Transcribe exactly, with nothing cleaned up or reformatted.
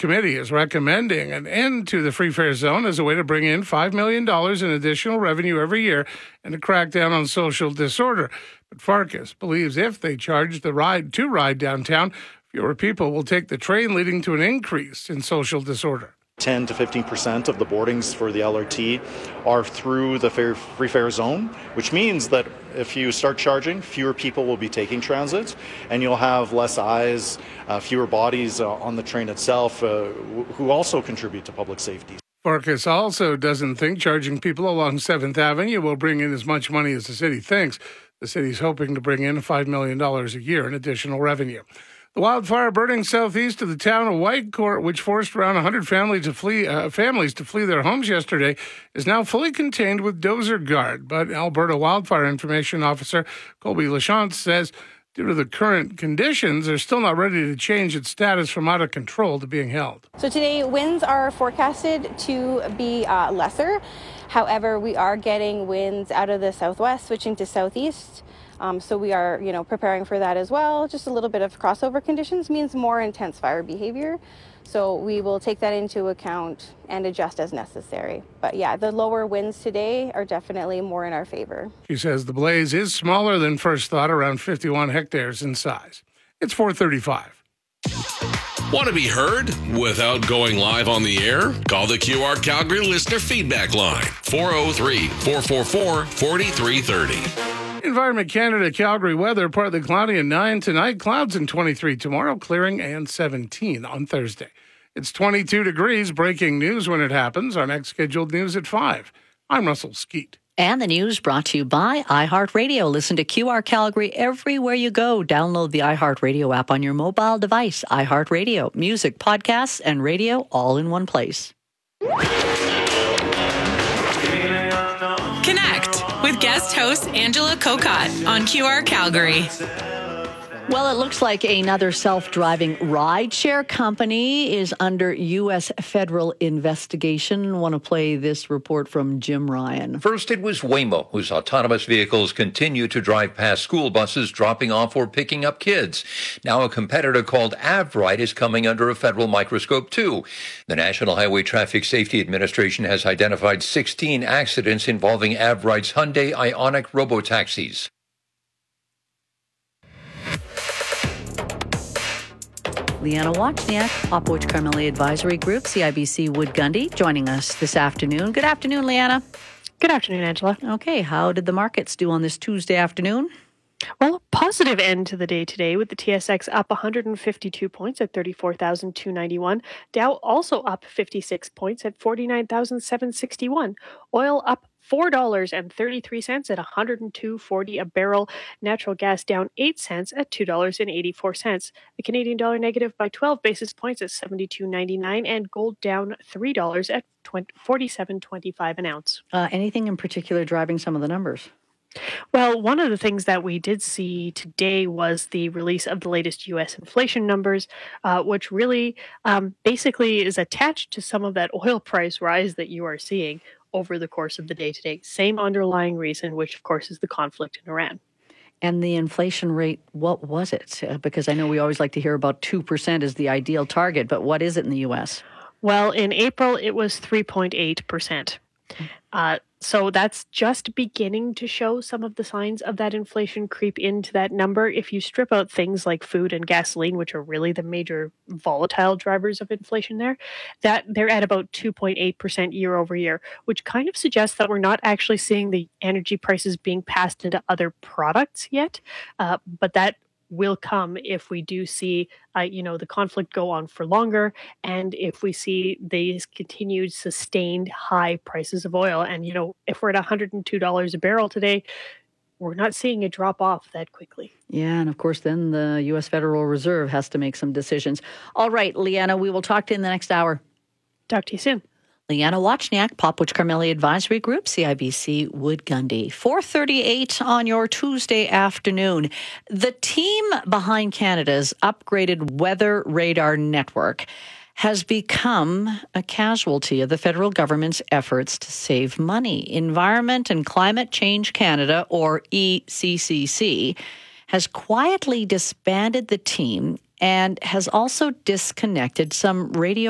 committee is recommending an end to the free fare zone as a way to bring in five million dollars in additional revenue every year and to crack down on social disorder. But Farkas believes if they charge the ride to ride downtown, fewer people will take the train, leading to an increase in social disorder. ten to fifteen percent of the boardings for the L R T are through the fare, free fare zone, which means that if you start charging, fewer people will be taking transit, and you'll have less eyes, uh, fewer bodies uh, on the train itself, uh, who also contribute to public safety. Farkas also doesn't think charging people along seventh Avenue will bring in as much money as the city thinks. The city's hoping to bring in five million dollars a year in additional revenue. The wildfire burning southeast of the town of Whitecourt, which forced around one hundred families to flee, uh, families to flee their homes yesterday, is now fully contained with dozer guard. But Alberta Wildfire Information Officer Colby Lachance says due to the current conditions, they're still not ready to change its status from out of control to being held. So today, winds are forecasted to be uh, lesser. However, we are getting winds out of the southwest, switching to southeast. Um, so we are, you know, preparing for that as well. Just a little bit of crossover conditions means more intense fire behavior. So we will take that into account and adjust as necessary. But yeah, the lower winds today are definitely more in our favor. She says the blaze is smaller than first thought, around fifty-one hectares in size. It's four thirty-five. Want to be heard without going live on the air? Call the Q R Calgary listener feedback line, four oh three, four four four, four three three oh. Environment Canada Calgary weather, partly cloudy at nine tonight, clouds and twenty-three tomorrow, clearing and seventeen on Thursday. It's twenty-two degrees, breaking news when it happens. Our next scheduled news at five. I'm Russell Skeet. And the news brought to you by iHeartRadio. Listen to Q R Calgary everywhere you go. Download the iHeartRadio app on your mobile device. iHeartRadio, music, podcasts, and radio all in one place. Connect with guest host Angela Kokot on Q R Calgary. Well, it looks like another self-driving rideshare company is under U S federal investigation. Want to play this report from Jim Ryan. First, it was Waymo, whose autonomous vehicles continue to drive past school buses dropping off or picking up kids. Now a competitor called Avride is coming under a federal microscope, too. The National Highway Traffic Safety Administration has identified sixteen accidents involving Avride's Hyundai Ioniq robotaxis. Leanna Wachniak, Popwich Carmeli Advisory Group, C I B C Wood Gundy, joining us this afternoon. Good afternoon, Leanna. Good afternoon, Angela. Okay, how did the markets do on this Tuesday afternoon? Well, a positive end to the day today with the T S X up one hundred fifty-two points at thirty-four thousand two hundred ninety-one. Dow also up fifty-six points at forty-nine thousand seven hundred sixty-one. Oil up four dollars and thirty-three cents at one hundred two dollars and forty cents a barrel. Natural gas down eight cents at two dollars and eighty-four cents. The Canadian dollar negative by twelve basis points at seventy-two ninety-nine, and gold down three dollars at forty-seven twenty-five an ounce. Uh, anything in particular driving some of the numbers? Well, one of the things that we did see today was the release of the latest U S inflation numbers, uh, which really um, basically is attached to some of that oil price rise that you are seeing over the course of the day today. Same underlying reason, which of course is the conflict in Iran. And the inflation rate, what was it? Uh, because I know we always like to hear about two percent as the ideal target, but what is it in the U S? Well, in April, it was three point eight percent. Uh, so that's just beginning to show some of the signs of that inflation creep into that number. If you strip out things like food and gasoline, which are really the major volatile drivers of inflation there, that they're at about two point eight percent year over year, which kind of suggests that we're not actually seeing the energy prices being passed into other products yet. Uh, but that will come if we do see, uh, you know, the conflict go on for longer, and if we see these continued sustained high prices of oil. And, you know, if we're at one hundred two dollars a barrel today, we're not seeing it drop off that quickly. Yeah, and of course, then the U S Federal Reserve has to make some decisions. All right, Leanna, we will talk to you in the next hour. Talk to you soon. Leanna Wachniak, Popwich Carmeli Advisory Group, C I B C Wood Gundy. four thirty-eight on your Tuesday afternoon. The team behind Canada's upgraded weather radar network has become a casualty of the federal government's efforts to save money. Environment and Climate Change Canada, or E C C C, has quietly disbanded the team and has also disconnected some radio